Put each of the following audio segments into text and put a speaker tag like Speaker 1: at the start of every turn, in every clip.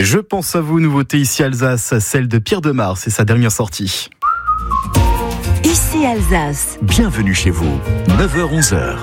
Speaker 1: Je pense à vous, nouveauté ici Alsace, celle de Pierre Demar, c'est sa dernière sortie.
Speaker 2: Ici Alsace.
Speaker 3: Bienvenue chez vous, 9h-11h.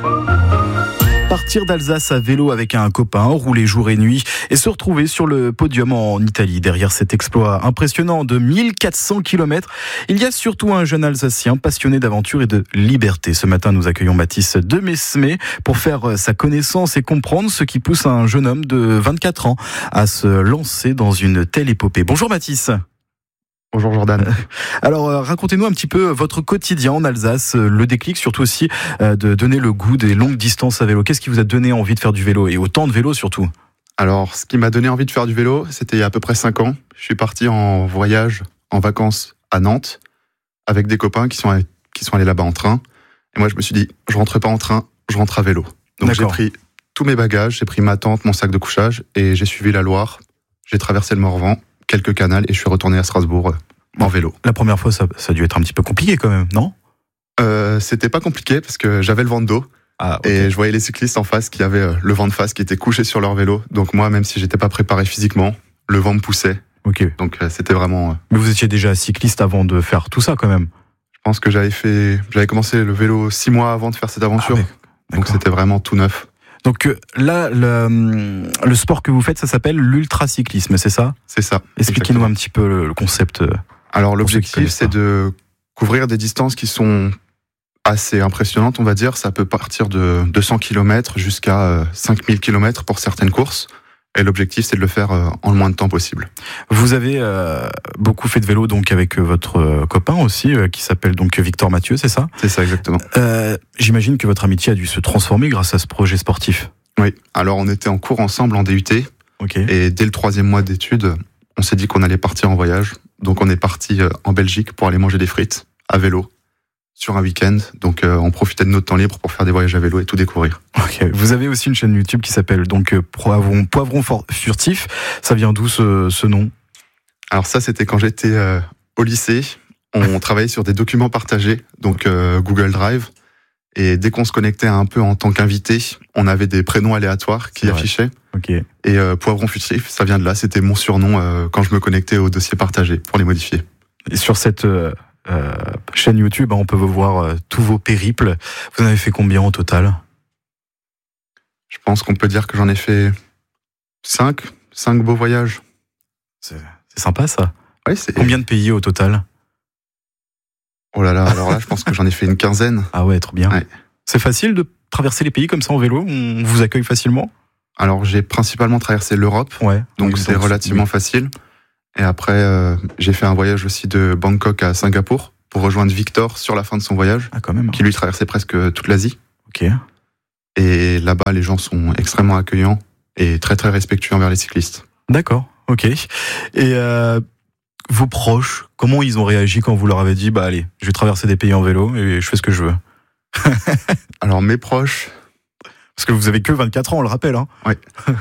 Speaker 1: Partir d'Alsace à vélo avec un copain, rouler jour et nuit et se retrouver sur le podium en Italie. Derrière cet exploit impressionnant de 1400 km, il y a surtout un jeune Alsacien passionné d'aventure et de liberté. Ce matin, nous accueillons Mathis de Mesmé pour faire sa connaissance et comprendre ce qui pousse un jeune homme de 24 ans à se lancer dans une telle épopée. Bonjour Mathis.
Speaker 4: Bonjour Jordan.
Speaker 1: Alors racontez-nous un petit peu votre quotidien en Alsace, le déclic surtout aussi de donner le goût des longues distances à vélo. Qu'est-ce qui vous a donné envie de faire du vélo et autant de vélo surtout ?
Speaker 4: Alors ce qui m'a donné envie de faire du vélo, c'était il y a à peu près 5 ans. Je suis parti en voyage, en vacances à Nantes avec des copains qui sont allés là-bas en train. Et moi je me suis dit, je rentre pas en train, je rentre à vélo. Donc j'ai pris tous mes bagages, j'ai pris ma tente, mon sac de couchage et j'ai suivi la Loire. J'ai traversé le Morvan, quelques canals et je suis retourné à Strasbourg en vélo.
Speaker 1: La première fois, ça a dû être un petit peu compliqué quand même, non ?
Speaker 4: C'était pas compliqué parce que j'avais le vent de dos et je voyais les cyclistes en face qui avaient le vent de face, qui étaient couchés sur leur vélo. Donc moi, même si j'étais pas préparé physiquement, le vent me poussait.
Speaker 1: Ok.
Speaker 4: Donc c'était vraiment...
Speaker 1: Mais vous étiez déjà cycliste avant de faire tout ça quand même ?
Speaker 4: Je pense que j'avais commencé le vélo 6 mois avant de faire cette aventure.
Speaker 1: Ah ouais,
Speaker 4: donc c'était vraiment tout neuf.
Speaker 1: Donc là, le sport que vous faites, ça s'appelle l'ultracyclisme, c'est ça ? C'est ça. Expliquez-nous un petit peu le concept.
Speaker 4: Alors l'objectif, c'est de couvrir des distances qui sont assez impressionnantes, on va dire. Ça peut partir de 200 km jusqu'à 5000 km pour certaines courses. Et l'objectif, c'est de le faire en le moins de temps possible.
Speaker 1: Vous avez beaucoup fait de vélo donc avec votre copain aussi, qui s'appelle donc Victor Mathieu, c'est ça ?
Speaker 4: C'est ça, exactement.
Speaker 1: J'imagine que votre amitié a dû se transformer grâce à ce projet sportif.
Speaker 4: Oui, alors on était en cours ensemble en DUT.
Speaker 1: Okay.
Speaker 4: Et dès le 3e mois d'études, on s'est dit qu'on allait partir en voyage. Donc on est parti en Belgique pour aller manger des frites à vélo sur un week-end. Donc on profitait de notre temps libre pour faire des voyages à vélo et tout découvrir.
Speaker 1: Ok. Vous avez aussi une chaîne YouTube qui s'appelle donc Poivron Furtif. Ça vient d'où ce nom ?
Speaker 4: Alors ça, c'était quand j'étais au lycée. On travaillait sur des documents partagés, donc Google Drive. Et dès qu'on se connectait un peu en tant qu'invité, on avait des prénoms aléatoires qui affichaient.
Speaker 1: Okay.
Speaker 4: Et Poivron Furtif, ça vient de là. C'était mon surnom quand je me connectais aux dossiers partagés pour les modifier.
Speaker 1: Et sur cette chaîne YouTube, on peut vous voir tous vos périples. Vous en avez fait combien au total ?
Speaker 4: Je pense qu'on peut dire que j'en ai fait 5 beaux voyages.
Speaker 1: C'est sympa ça.
Speaker 4: Ouais,
Speaker 1: combien de pays au total ?
Speaker 4: Oh là là, alors là, je pense que j'en ai fait une 15aine.
Speaker 1: Ah ouais, trop bien.
Speaker 4: Ouais.
Speaker 1: C'est facile de traverser les pays comme ça en vélo ? On vous accueille facilement ?
Speaker 4: Alors j'ai principalement traversé l'Europe, donc c'est relativement facile. Et après, j'ai fait un voyage aussi de Bangkok à Singapour pour rejoindre Victor sur la fin de son voyage,
Speaker 1: quand même.
Speaker 4: Qui lui traversait presque toute l'Asie.
Speaker 1: Ok.
Speaker 4: Et là-bas, les gens sont extrêmement accueillants et très très respectueux envers les cyclistes.
Speaker 1: D'accord, ok. Et vos proches, comment ils ont réagi quand vous leur avez dit « Bah allez, je vais traverser des pays en vélo et je fais ce que je veux ».
Speaker 4: Alors mes proches...
Speaker 1: Parce que vous avez que 24 ans, on le rappelle. Hein.
Speaker 4: Oui.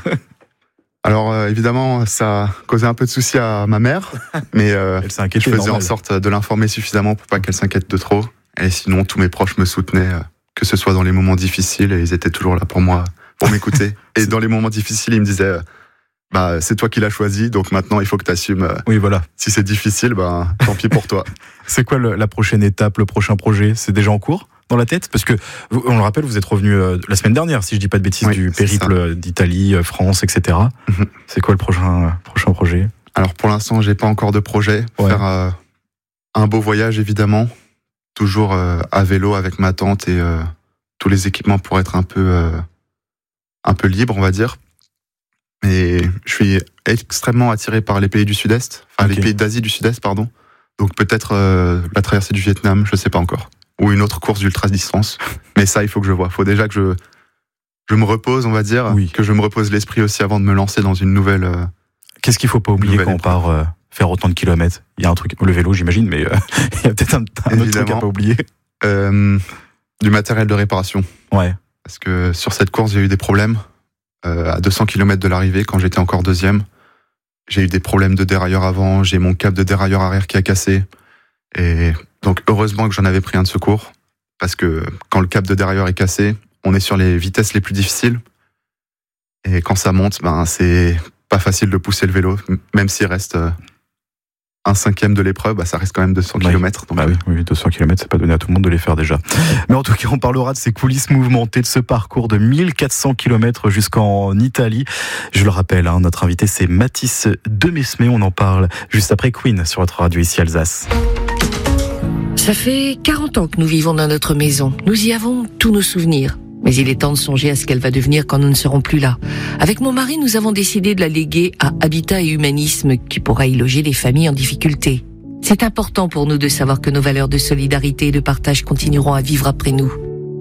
Speaker 4: Alors évidemment, ça causait un peu de soucis à ma mère, mais
Speaker 1: elle s'est inquiétée,
Speaker 4: je faisais
Speaker 1: normal.
Speaker 4: en sorte de l'informer suffisamment pour pas qu'elle s'inquiète de trop. Et sinon, tous mes proches me soutenaient, que ce soit dans les moments difficiles, et ils étaient toujours là pour moi, pour m'écouter. Et dans les moments difficiles, ils me disaient bah c'est toi qui l'as choisi, donc maintenant il faut que tu assumes.
Speaker 1: Oui, voilà.
Speaker 4: Si c'est difficile, bah tant pis pour toi.
Speaker 1: C'est quoi la prochaine étape, le prochain projet ? C'est déjà en cours dans la tête ? Parce que, on le rappelle, vous êtes revenu la semaine dernière, si je dis pas de bêtises, du périple d'Italie, France, etc. Mm-hmm. C'est quoi le prochain projet ?
Speaker 4: Alors pour l'instant, j'ai pas encore de projet. Faire un beau voyage, évidemment. Toujours à vélo avec ma tante et tous les équipements pour être un peu libre, on va dire. Et je suis extrêmement attiré par les pays du Sud-Est, les pays d'Asie du Sud-Est, pardon. Donc peut-être la traversée du Vietnam, je sais pas encore. Ou une autre course d'ultra-distance. Mais ça, il faut que je vois. Il faut déjà que je me repose, on va dire, que je me repose l'esprit aussi avant de me lancer dans une nouvelle...
Speaker 1: Qu'est-ce qu'il faut pas oublier quand on part faire autant de kilomètres ? Il y a un truc, le vélo j'imagine, mais il y a peut-être un autre truc à pas oublier.
Speaker 4: Du matériel de réparation.
Speaker 1: Ouais.
Speaker 4: Parce que sur cette course, j'ai eu des problèmes. À 200 km de l'arrivée, quand j'étais encore deuxième, j'ai eu des problèmes de dérailleur avant, j'ai mon câble de dérailleur arrière qui a cassé. Et donc heureusement que j'en avais pris un de secours, parce que quand le câble de dérailleur est cassé, on est sur les vitesses les plus difficiles. Et quand ça monte, c'est pas facile de pousser le vélo, même s'il reste un cinquième de l'épreuve, ça reste quand même 200 km. Donc
Speaker 1: oui, 200 km, c'est pas donné à tout le monde de les faire déjà. Mais en tout cas, on parlera de ces coulisses mouvementées, de ce parcours de 1400 km jusqu'en Italie. Je le rappelle, notre invité, c'est Mathis Demesmé. On en parle juste après Queen sur votre radio ici Alsace.
Speaker 5: Ça fait 40 ans que nous vivons dans notre maison. Nous y avons tous nos souvenirs. Mais il est temps de songer à ce qu'elle va devenir quand nous ne serons plus là. Avec mon mari, nous avons décidé de la léguer à Habitat et Humanisme, qui pourra y loger les familles en difficulté. C'est important pour nous de savoir que nos valeurs de solidarité et de partage continueront à vivre après nous.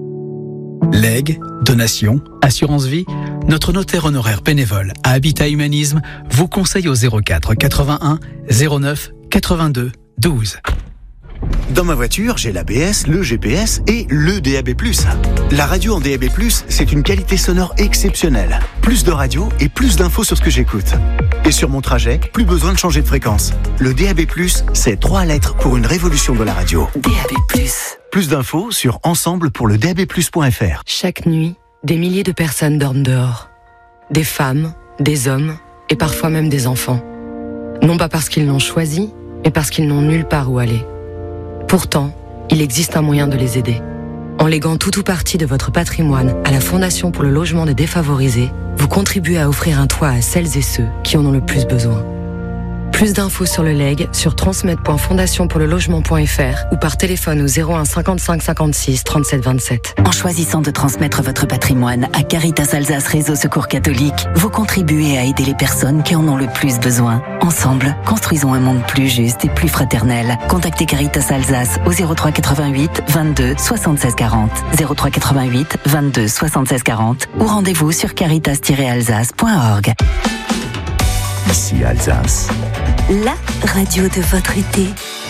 Speaker 6: Legs, donations, assurance vie, notre notaire honoraire bénévole à Habitat Humanisme vous conseille au 04 81 09 82 12.
Speaker 7: Dans ma voiture, j'ai l'ABS, le GPS et le DAB+. La radio en DAB+, c'est une qualité sonore exceptionnelle. Plus de radio et plus d'infos sur ce que j'écoute. Et sur mon trajet, plus besoin de changer de fréquence. Le DAB+, c'est 3 lettres pour une révolution de la radio.
Speaker 2: DAB+.
Speaker 7: Plus d'infos sur ensemble-pour-le-DAB+.fr.
Speaker 5: Chaque nuit, des milliers de personnes dorment dehors. Des femmes, des hommes et parfois même des enfants. Non pas parce qu'ils l'ont choisi, mais parce qu'ils n'ont nulle part où aller. Pourtant, il existe un moyen de les aider. En léguant tout ou partie de votre patrimoine à la Fondation pour le logement des défavorisés, vous contribuez à offrir un toit à celles et ceux qui en ont le plus besoin. Plus d'infos sur le legs sur transmettre.fondationpourlelogement.fr ou par téléphone au 01 55 56 37 27.
Speaker 2: En choisissant de transmettre votre patrimoine à Caritas Alsace Réseau Secours Catholique, vous contribuez à aider les personnes qui en ont le plus besoin. Ensemble, construisons un monde plus juste et plus fraternel. Contactez Caritas Alsace au 03 88 22 76 40, 03 88 22 76 40 ou rendez-vous sur caritas-alsace.org.
Speaker 3: Ici Alsace.
Speaker 2: La radio de votre été.